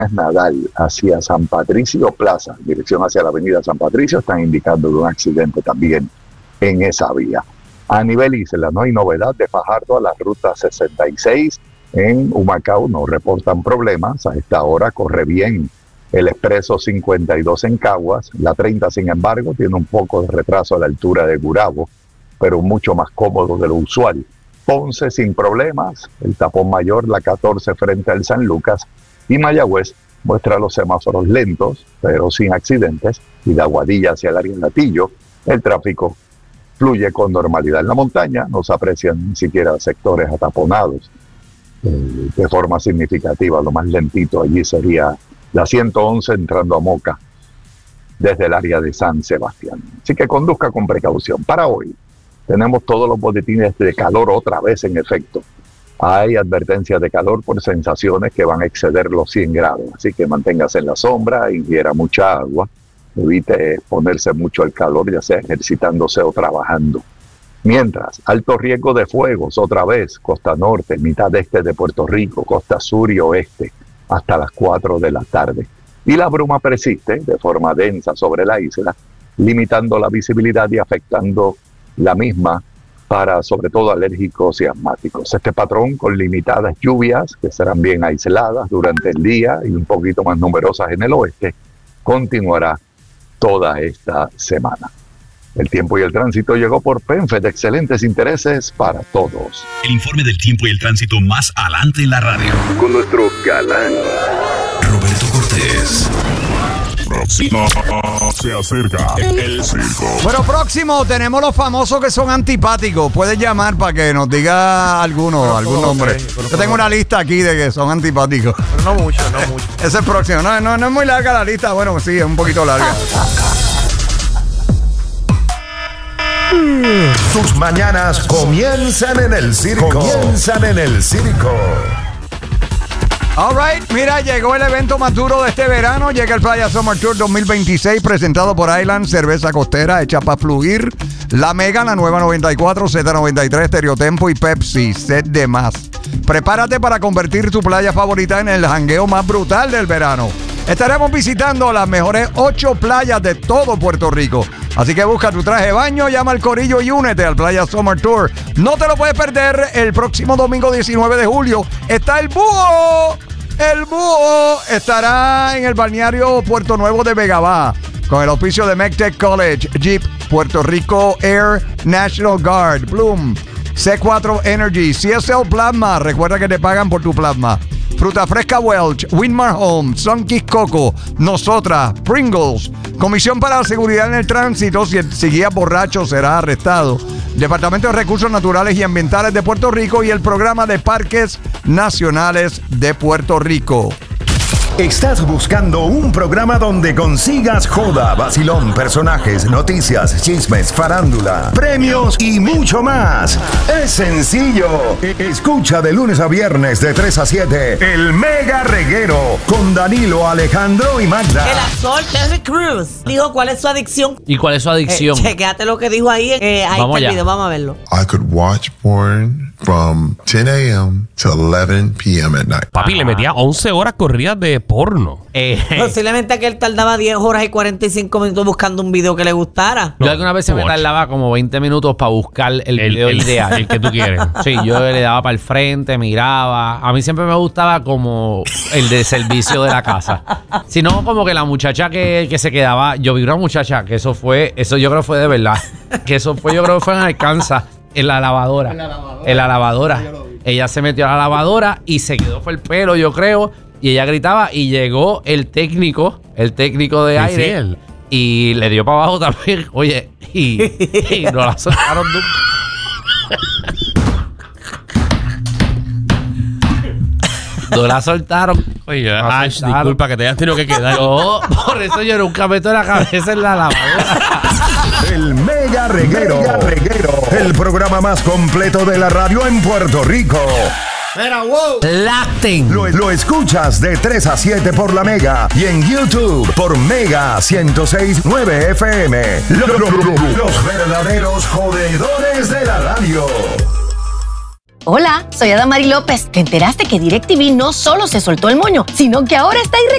Nadal hacia San Patricio Plaza, dirección hacia la avenida San Patricio, están indicando de un accidente también en esa vía. A nivel isla, no hay novedad de Fajardo a la ruta 66 en Humacao, no reportan problemas. A esta hora corre bien el expreso 52 en Caguas. La 30, sin embargo, tiene un poco de retraso a la altura de Gurabo, pero mucho más cómodo de lo usual. Ponce sin problemas, el tapón mayor, la 14 frente al San Lucas, y Mayagüez muestra los semáforos lentos, pero sin accidentes, y de Aguadilla hacia el área de Latillo, el tráfico fluye con normalidad. En la montaña no se aprecian ni siquiera sectores ataponados de forma significativa. Lo más lentito allí sería la 111 entrando a Moca desde el área de San Sebastián. Así que conduzca con precaución. Para hoy tenemos todos los boletines de calor otra vez en efecto. Hay advertencias de calor por sensaciones que van a exceder los 100 grados. Así que manténgase en la sombra, ingiera mucha agua, evite exponerse mucho al calor, ya sea ejercitándose o trabajando. Mientras, alto riesgo de fuegos otra vez, costa norte, mitad este de Puerto Rico, costa sur y oeste, hasta las 4 de la tarde. Y la bruma persiste de forma densa sobre la isla, limitando la visibilidad y afectando la misma para sobre todo alérgicos y asmáticos. Este patrón con limitadas lluvias, que serán bien aisladas durante el día y un poquito más numerosas en el oeste, continuará toda esta semana. El tiempo y el tránsito llegó por PenFed, excelentes intereses para todos. El informe del tiempo y el tránsito más adelante en la radio. Con nuestro galán Roberto Cortés. Próximo se acerca el circo. Bueno, próximo tenemos los famosos que son antipáticos. Puedes llamar para que nos diga algún nombre. Yo tengo una lista aquí de que son antipáticos. Pero no mucho. Ese es el próximo. No es muy larga la lista. Bueno, sí, es un poquito larga. Tus mañanas comienzan en el circo. All right, mira, llegó el evento más duro de este verano. Llega el Playa Summer Tour 2026 presentado por Island, cerveza costera hecha para fluir. La Mega, la nueva 94, Z93, Stereotempo y Pepsi, set de más. Prepárate para convertir tu playa favorita en el jangueo más brutal del verano. Estaremos visitando las mejores 8 playas de todo Puerto Rico. Así que busca tu traje de baño, llama al corillo y únete al Playa Summer Tour. No te lo puedes perder. El próximo domingo 19 de julio está el Búho. El Búho estará en el balneario Puerto Nuevo de Vega Baja con el auspicio de MECTEC College, Jeep, Puerto Rico Air, National Guard, Bloom, C4 Energy, CSL Plasma. Recuerda que te pagan por tu plasma. Fruta Fresca Welch, Winmar Home, Sunkiss Coco, Nosotras, Pringles. Comisión para la Seguridad en el Tránsito. Si guías borracho será arrestado. Departamento de Recursos Naturales y Ambientales de Puerto Rico y el Programa de Parques Nacionales de Puerto Rico. ¿Estás buscando un programa donde consigas joda, vacilón, personajes, noticias, chismes, farándula, premios y mucho más? Es sencillo. Escucha de lunes a viernes de 3 a 7 El Mega Reguero con Danilo, Alejandro y Magda. El actor Terry Crews dijo cuál es su adicción. ¿Y cuál es su adicción? Chequéate lo que dijo ahí. Ahí Vamos está el allá. video, vamos a verlo. I could watch porn from 10 a.m. to 11 p.m. at night. Papi, le metía 11 horas corridas de porno. Posiblemente que él tardaba 10 horas y 45 minutos buscando un video que le gustara. Yo alguna vez se me tardaba como 20 minutos para buscar el video ideal. El que tú quieres. Sí, yo le daba para el frente, miraba. A mí siempre me gustaba como el de servicio de la casa. Sino como que la muchacha que se quedaba. Yo vi una muchacha que eso yo creo fue de verdad. Que eso fue, yo creo que fue en Arkansas, en la lavadora. En la lavadora. Ella se metió a la lavadora y se quedó fue el pelo, yo creo. Y ella gritaba y llegó el técnico de aire. Sí, él. Y le dio para abajo también. Oye, y no la soltaron nunca. No la soltaron. Oye, No la Ash, soltaron. disculpa que te hayas tenido que quedar. No, por eso yo nunca meto la cabeza en la lavadora. El Mega Reguero. El programa más completo de la radio en Puerto Rico. Lacten. Lo escuchas de 3 a 7 por la Mega y en YouTube por Mega 106.9 FM. Los verdaderos jodedores de la radio. Hola, soy Adamari López. ¿Te enteraste que DirecTV no solo se soltó el moño, sino que ahora está